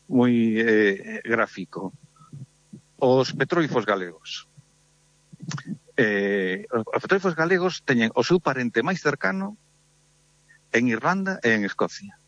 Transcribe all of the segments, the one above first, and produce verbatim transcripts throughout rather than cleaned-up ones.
moi eh, gráfico. Os petróglifos galegos. Eh, os petróglifos galegos teñen o seu parente máis cercano en Irlanda e en Escocia.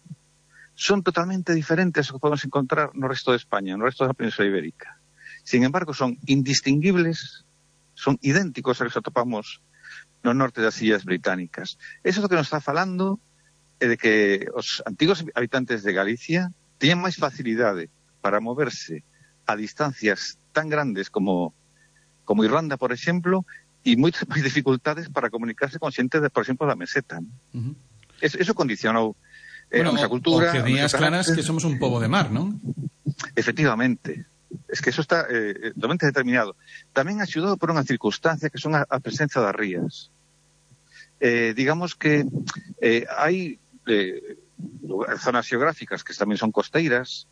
Son totalmente diferentes ao que podemos encontrar no resto de España, no resto da Península Ibérica. Sin embargo, son indistinguibles, son idénticos a que nos atopamos no norte das Illas Británicas. Eso é o que nos está falando é de que os antigos habitantes de Galicia teñen máis facilidade para moverse a distancias tan grandes como, como Irlanda, por exemplo, e moitas máis dificultades para comunicarse con xente, de, por exemplo, da meseta. ¿No? Uh-huh. Eso, eso condicionou eh, bueno, a nosa cultura. O que días claras que somos un pobo de mar, non? Efectivamente. Es que eso está eh, totalmente determinado. Tamén axudado por unha circunstancia que son a, a presencia das rías. Eh, digamos que eh, hai eh, zonas xeográficas que tamén son costeiras,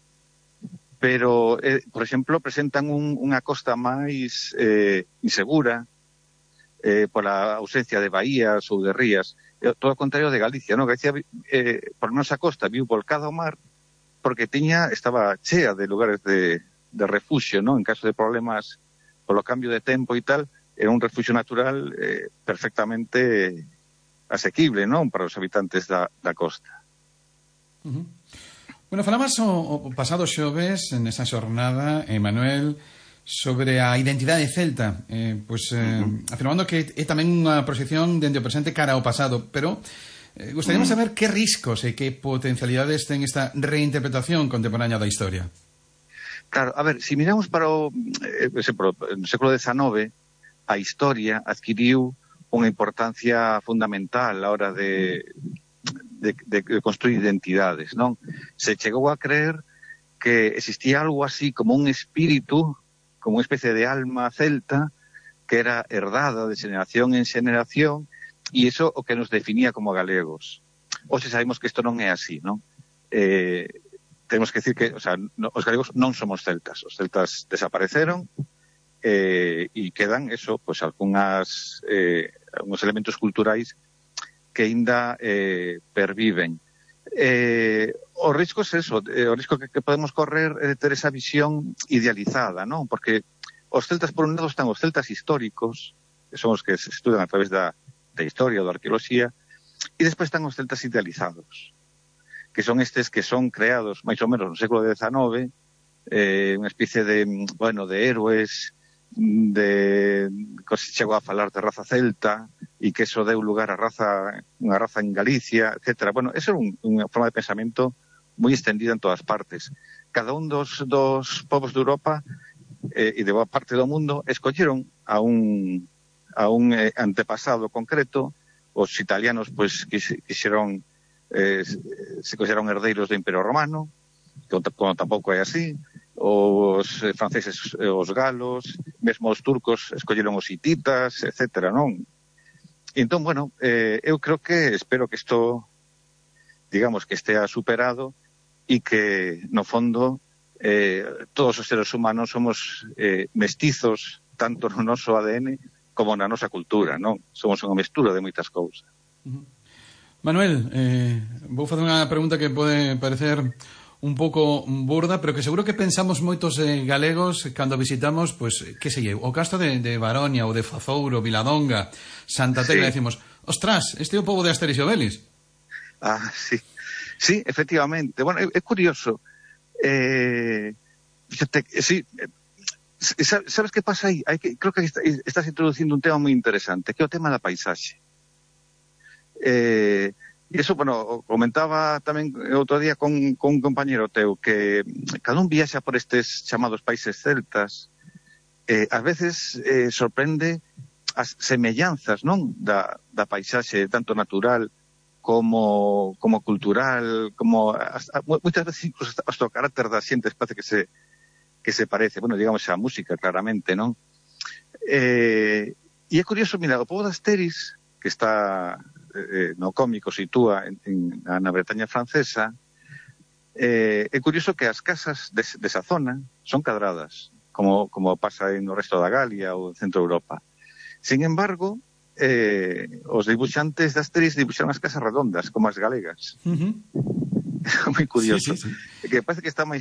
pero, eh, por exemplo, presentan un, unha costa máis eh, insegura eh, pola ausencia de baías ou de rías. Eh, todo o contrario de Galicia, ¿no? Galicia, eh, por nosa costa, viu volcada ao mar porque tiña, estaba chea de lugares de, de refuxio, ¿no? En caso de problemas polo cambio de tempo e tal, era un refuxio natural eh, perfectamente asequible, ¿no? Para os habitantes da, da costa. Uh-huh. Bueno, falabas o, o pasado xoves nesa xornada, Emanuel, sobre a identidade celta, eh, pues, eh, uh-huh. afirmando que é tamén unha proxección dende o presente cara ao pasado, pero eh, gustaríamos uh-huh. saber que riscos e que potencialidades ten esta reinterpretación contemporánea da historia. Claro, a ver, se si miramos para o eh, no século dezenove, a historia adquiriu unha importancia fundamental a hora de De, de, de construir identidades, non? Se chegou a creer que existía algo así como un espírito, como unha especie de alma celta que era herdada de xeneración en xeneración, e iso o que nos definía como galegos. Hoxe sabemos que isto non é así, non? Eh, temos que decir que, o sea, no, os galegos non somos celtas, os celtas desapareceron eh, e quedan eso, pues algunhas eh, algúns elementos culturais que ainda eh, perviven. Eh, o risco é eso, eh, o risco que, que podemos correr é de ter esa visión idealizada, non? Porque os celtas, por un lado, están os celtas históricos, que son os que se estudan a través da, da historia ou da arqueoloxía, e despois están os celtas idealizados, que son estes que son creados máis ou menos no século dezenove, eh, unha especie de, bueno, de héroes, de que se chegou a falar de raza celta e que eso deu lugar a raza, unha raza en Galicia, etcétera. Bueno, eso é un, unha forma de pensamento moi extendida en todas partes. Cada un dos, dos povos de Europa eh, e de boa parte do mundo escolleron a un, a un eh, antepasado concreto. Os italianos, pois, pues, quixeron eh, se consideran herdeiros do Imperio Romano, que como tampouco é así. Os eh, franceses, eh, os galos, mesmo os turcos escolleron os hititas, etcétera, non? E entón, bueno, eh, eu creo que, espero que isto, digamos, que estea superado e que, no fondo, eh, todos os seres humanos somos eh, mestizos, tanto no noso A D N como na nosa cultura, non? Somos unha mestura de moitas cousas. Uh-huh. Manuel, eh, vou facer unha pregunta que pode parecer un pouco burda, pero que seguro que pensamos moitos eh, galegos cando visitamos, pues, que sei eu, o castro de, de Baronia ou de Fazouro, Viladonga, Santa Tecla, sí. Decimos, ostras, este é o pobo de Asterix e Obelix. Ah, sí, sí, efectivamente. Bueno, é, é curioso. Eh, fíjate, sí, eh, sabes que pasa aí? Hai que, creo que estás introducindo un tema moi interesante, que é o tema da paisaxe. Eh... E iso, bueno, comentaba tamén outro día con, con un compañero teu que cada un viaxa por estes chamados países celtas, eh, ás veces eh, sorprende as semellanzas, non? Da, da paisaxe, tanto natural como, como cultural, como hasta, moitas veces incluso hasta o carácter da xente parece que se, que se parece, bueno, digamos a música, claramente, non? Eh, e é curioso, mira, o pobo de Asterix, que está eh, no cómico sitúa en, en, na Bretaña francesa, eh, é curioso que as casas des, desa zona son cadradas, como, como pasa no resto da Galia ou centro de Europa. Sin embargo, eh, os dibuixantes de Asterix dibuixaron as casas redondas, como as galegas. Uh-huh. É moi curioso. Sí, sí, sí. Que parece que está máis